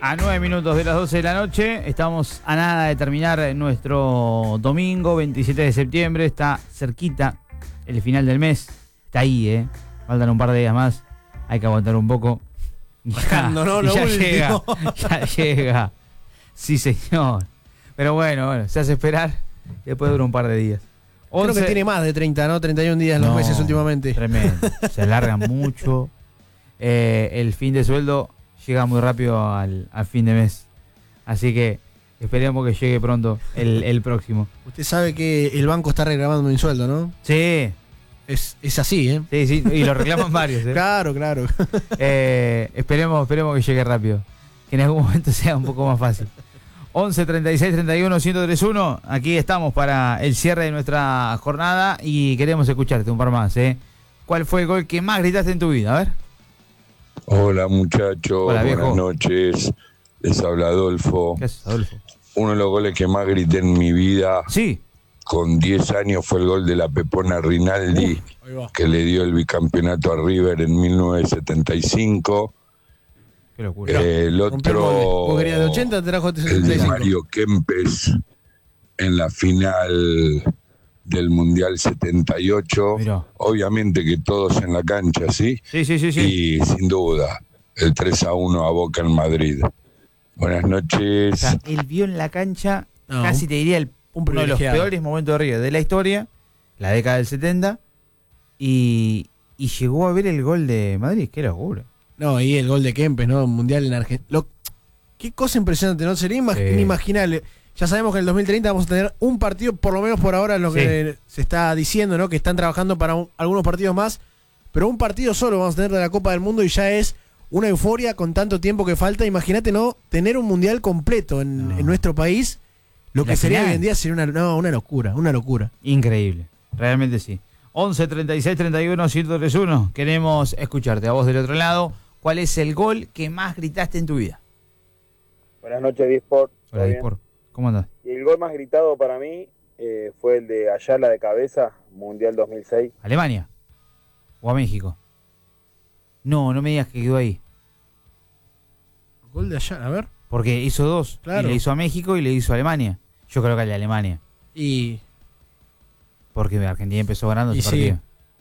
A 9 minutos de las 12 de la noche, estamos a nada de terminar nuestro domingo 27 de septiembre. Está cerquita el final del mes. Está ahí, faltan un par de días más. Hay que aguantar un poco. Ya llega. Sí, señor. Pero bueno, se hace esperar. Después dura un par de días. Creo que tiene más de 30, ¿no? 31 días los meses últimamente. Tremendo. Se alargan mucho. El fin de sueldo llega muy rápido al fin de mes. Así que esperemos que llegue pronto el próximo. Usted sabe que el banco está reclamando mi sueldo, ¿no? Sí. Es así, ¿eh? Sí, y lo reclaman varios, ¿eh? Claro. Esperemos que llegue rápido. Que en algún momento sea un poco más fácil. 11 36 31 1031. Aquí estamos para el cierre de nuestra jornada y queremos escucharte un par más, ¿eh? ¿Cuál fue el gol que más gritaste en tu vida? A ver. Hola muchachos, Hola, buenas noches. Les habla Adolfo. ¿Qué haces, Adolfo? Uno de los goles que más grité en mi vida, sí, con 10 años, fue el gol de la Pepona Rinaldi, que le dio el bicampeonato a River en 1975. Qué locura. El otro, ¿Vos querías de 80 te trajo el de 75? Mario Kempes en la final del Mundial 78. Mirá. Obviamente que todos en la cancha, ¿sí? Sí. Y sin duda, el 3-1 a Boca en Madrid. Buenas noches. O sea, él vio en la cancha, No, casi te diría, uno de los privilegiado. peores momentos de River de la historia, la década del 70, y llegó a ver el gol de Madrid. Qué locura. No, y el gol de Kempes, ¿no? Mundial en Argentina. Qué cosa impresionante, ¿no? Sería inimaginable. Ya sabemos que en el 2030 vamos a tener un partido, por lo menos por ahora, lo que se está diciendo, ¿no? Que están trabajando para algunos partidos más, pero un partido solo vamos a tener de la Copa del Mundo y ya es una euforia con tanto tiempo que falta. Imagínate, ¿no? Tener un mundial completo en nuestro país, lo que sería hoy en día sería una locura. Increíble, realmente sí. 11 36 31 1031. Queremos escucharte a vos del otro lado. ¿Cuál es el gol que más gritaste en tu vida? Buenas noches, Disport. Hola, Disport. ¿Cómo andás? Y el gol más gritado para mí fue el de Ayala de cabeza, Mundial 2006. ¿Alemania? ¿O a México? No me digas que quedó ahí. Gol de allá, a ver. Porque hizo dos. Claro. Y le hizo a México y le hizo a Alemania. Yo creo que el de Alemania. Y Porque Argentina empezó ganando ese sí. partido.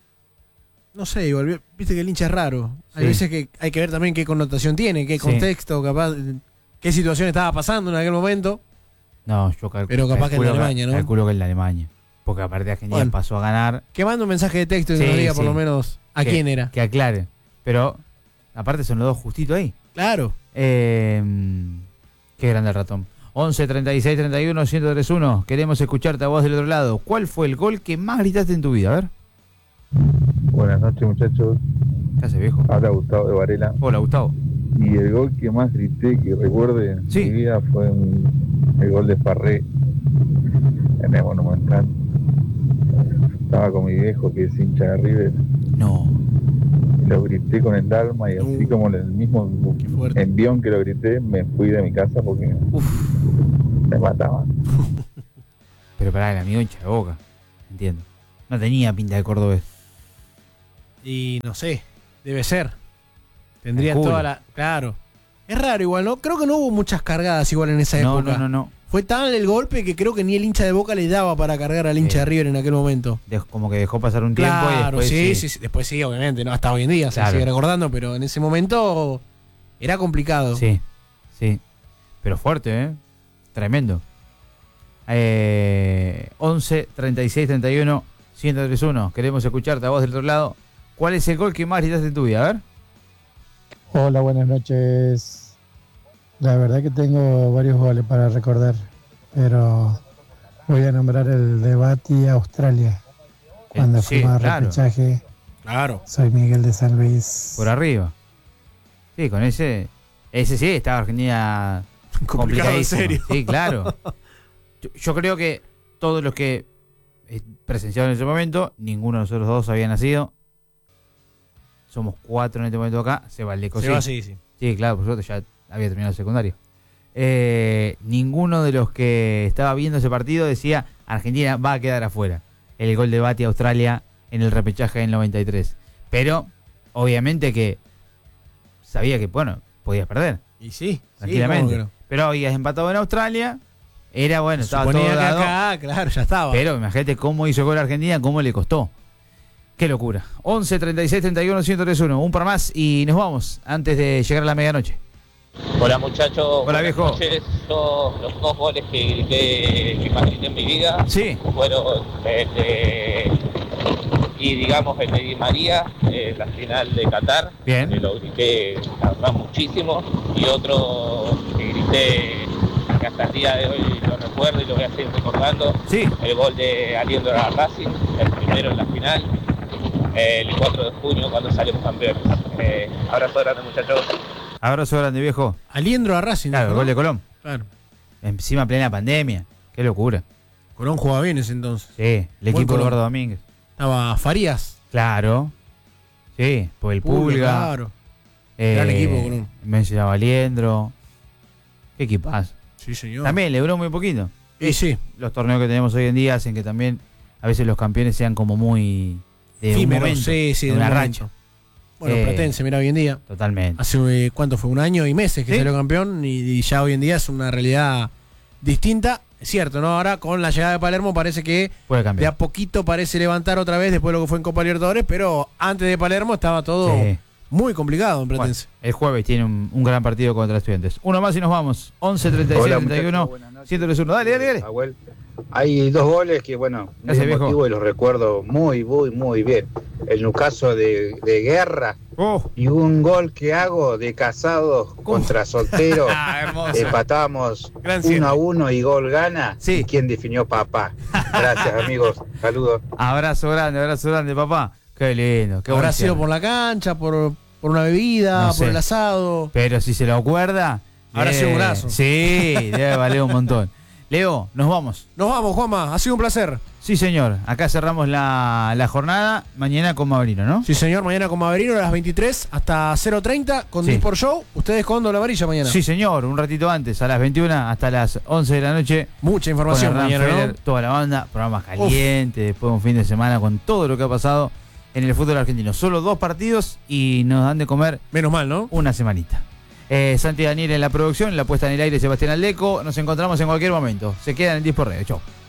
No sé, igual, viste que el hincha es raro. Hay Sí. veces que hay que ver también qué connotación tiene, qué contexto, capaz, qué situación estaba pasando en aquel momento. No, yo calculo. Pero capaz que el de Alemania, ¿no? Calculo que el de Alemania. Porque aparte Argentina pasó a ganar. Que mande un mensaje de texto y nos diga por lo menos a quién era. Que aclare. Pero aparte son los dos justito ahí. Claro. Qué grande el ratón. 11 36 31 1031. Queremos escucharte a vos del otro lado. ¿Cuál fue el gol que más gritaste en tu vida? A ver. Buenas noches, muchachos. ¿Qué hace, viejo? Habla Gustavo de Varela. Hola, Gustavo. Y el gol que más grité, que recuerde en mi vida, fue el gol de Farré en el Monumental. Estaba con mi viejo, que es hincha de River. No. Y lo grité con el alma, y así como en el mismo envión que lo grité, me fui de mi casa porque me mataban. Pero pará, el amigo hincha de Boca. Entiendo. No tenía pinta de cordobés. Y no sé, debe ser. Tendrían Calculo. toda la... Claro. Es raro igual, ¿no? Creo que no hubo muchas cargadas igual en esa época. No. Fue tan el golpe que creo que ni el hincha de Boca le daba para cargar al hincha de River en aquel momento. Como que dejó pasar un tiempo y Claro, después sí. Después sí, obviamente, ¿no? Hasta hoy en día Claro. se sigue recordando, pero en ese momento era complicado. Sí. Pero fuerte, ¿eh? Tremendo. 11 36 31 1031. Queremos escucharte a vos del otro lado. ¿Cuál es el gol que más gritaste en tu vida? A ver. Hola, buenas noches. La verdad que tengo varios goles para recordar, pero voy a nombrar el de Bati Australia, cuando fuimos a repechaje. Claro. Soy Miguel de San Luis. Por arriba. Sí, con ese sí, estaba Argentina complicadísimo. En serio. Sí, claro. Yo creo que todos los que presenciaron en ese momento, ninguno de nosotros dos había nacido. Somos 4 en este momento acá. Sebaldeco, sí. Sí, claro, por suerte ya había terminado el secundario. Ninguno de los que estaba viendo ese partido decía Argentina va a quedar afuera. El gol de Bati a Australia en el repechaje del 93. Pero, obviamente que sabía que, podías perder. Y sí, tranquilamente. Sí, no? Pero habías empatado en Australia, era bueno, estaba todo Suponía que dado. acá, claro, ya estaba. Pero imagínate cómo hizo gol Argentina, cómo le costó. Qué locura. 11, 36, 31, 103-1. Un par más y nos vamos antes de llegar a la medianoche. Hola muchachos. Hola viejo. Noches. Yo los 2 goles que más grité en mi vida fueron y digamos el de Di María, la final de Qatar. Bien. Lo grité la verdad muchísimo. Y otro que grité que hasta el día de hoy lo recuerdo y lo voy a seguir recordando. El gol de Aliendro a Racing, el primero en la final. El 4 de junio cuando salimos campeones. Abrazo grande muchachos. Abrazo grande viejo. Aliendro a Racing. Claro, el gol de Colón. Claro. Encima plena pandemia. Qué locura. Colón jugaba bien ese entonces. Sí, el equipo de Eduardo Domínguez. Estaba Farías. Claro. Sí, pues el Pulga. Claro. Gran equipo, Colón. Mencionaba Aliendro. Qué equipazo. Sí, señor. También le duró muy poquito. Sí. Los torneos que tenemos hoy en día hacen que también a veces los campeones sean como muy de un momento, sí, de una racha. Bueno, Platense, mira, hoy en día. Totalmente. Hace, ¿cuánto fue? 1 año y meses que salió campeón y ya hoy en día es una realidad distinta. Es cierto, ¿no? Ahora con la llegada de Palermo parece que puede cambiar. De a poquito parece levantar otra vez después de lo que fue en Copa Libertadores, pero antes de Palermo estaba todo muy complicado en Platense. Bueno, el jueves tiene un gran partido contra Estudiantes. Uno más y nos vamos. 11, 36, 31, 101. Dale. Abuel. Hay 2 goles que, bueno, muy emotivos y los recuerdo muy bien. El caso de Guerra y un gol que hago de Casados contra Solteros. Empatábamos 1-1 y gol gana. ¿Y quién definió papá? Gracias, amigos. Saludos. Abrazo grande, papá. Qué lindo. Qué habrá sido por la cancha, por una bebida, no sé, por el asado. Pero si se lo acuerda, habrá sido un brazo. Sí, debe valer un montón. Leo, nos vamos. Nos vamos, Juanma. Ha sido un placer. Sí, señor. Acá cerramos la jornada. Mañana con Maverino, ¿no? Sí, señor. Mañana con Maverino a las 23 hasta 0:30 con Disport Show. Ustedes con Doble Amarilla mañana. Sí, señor. Un ratito antes, a las 21 hasta las 11 de la noche. Mucha información mañana, ¿no? Toda la banda, programas calientes, después de un fin de semana con todo lo que ha pasado en el fútbol argentino. Solo 2 partidos y nos dan de comer. Menos mal, ¿no? Una semanita. Santi Daniel en la producción, la puesta en el aire Sebastián Aldeco. Nos encontramos en cualquier momento. Se quedan en Disport Radio. Chau.